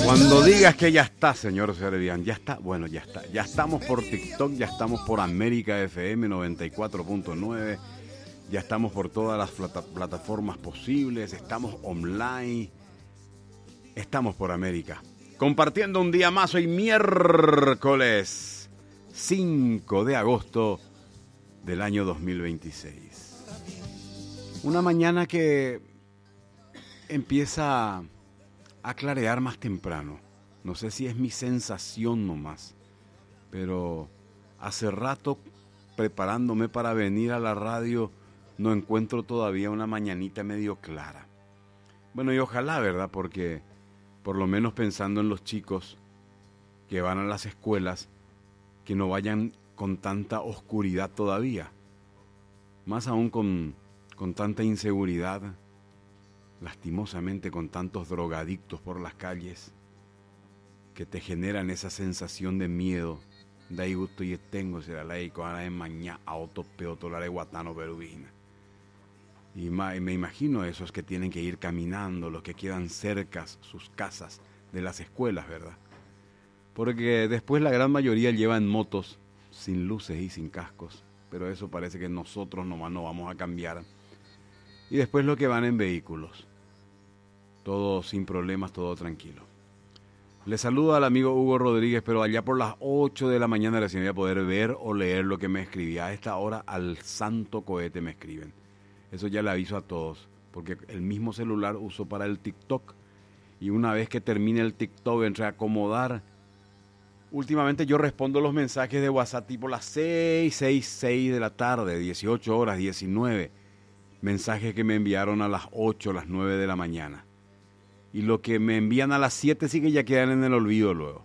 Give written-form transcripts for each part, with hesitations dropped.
Cuando digas que ya está, señor Servian, ya está, bueno, ya está. Ya estamos por TikTok, ya estamos por América FM 94.9, ya estamos por todas las plataformas posibles, estamos online, estamos por América. Compartiendo un día más, hoy miércoles 5 de agosto del año 2026. Una mañana que empieza a clarear más temprano. No sé si es mi sensación nomás, pero hace rato preparándome para venir a la radio no encuentro todavía una mañanita medio clara. Bueno, y ojalá, ¿verdad? Porque por lo menos pensando en los chicos que van a las escuelas, que no vayan con tanta oscuridad todavía. Más aún con tanta inseguridad, lastimosamente con tantos drogadictos por las calles que te generan esa sensación de miedo. De ahí gusto y tengo será la y con la mañana auto peotolare guatano perubina. Y me imagino esos que tienen que ir caminando, los que quedan cerca sus casas de las escuelas, ¿verdad? Porque después la gran mayoría llevan motos sin luces y sin cascos, pero eso parece que nosotros nomás no vamos a cambiar. Y después los que van en vehículos, todo sin problemas, todo tranquilo. Le saludo al amigo Hugo Rodríguez, pero allá por las 8 de la mañana recién voy a poder ver o leer lo que me escribía. A esta hora al santo cohete me escriben. Eso ya le aviso a todos, porque el mismo celular uso para el TikTok. Y una vez que termine el TikTok, entre a acomodar. Últimamente yo respondo los mensajes de WhatsApp tipo las 6 de la tarde, 18 horas, 19. Mensajes que me enviaron a las 8, las 9 de la mañana. Y lo que me envían a las 7 sí que ya quedan en el olvido luego.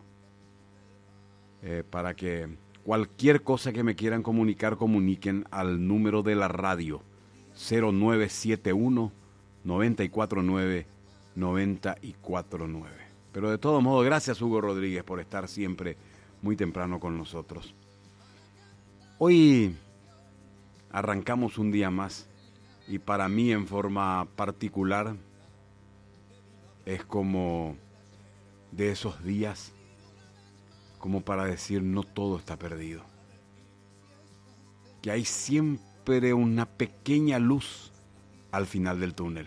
Para que cualquier cosa que me quieran comunicar, comuniquen al número de la radio 0971 949 949. Pero de todo modo, gracias Hugo Rodríguez por estar siempre muy temprano con nosotros. Hoy arrancamos un día más y para mí en forma particular es como de esos días como para decir no todo está perdido. Que hay siempre una pequeña luz al final del túnel.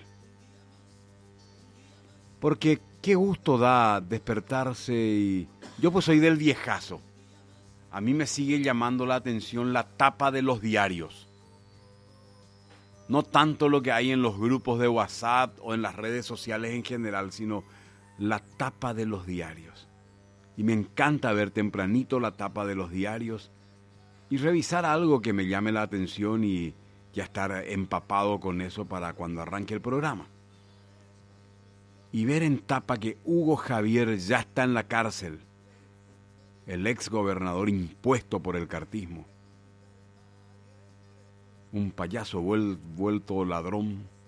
Porque qué gusto da despertarse y... Yo pues soy del viejazo. A mí me sigue llamando la atención la tapa de los diarios. No tanto lo que hay en los grupos de WhatsApp o en las redes sociales en general, sino la tapa de los diarios. Y me encanta ver tempranito la tapa de los diarios y revisar algo que me llame la atención y ya estar empapado con eso para cuando arranque el programa. Y ver en tapa que Hugo Javier ya está en la cárcel, el ex gobernador impuesto por el cartismo. Un payaso vuelto ladrón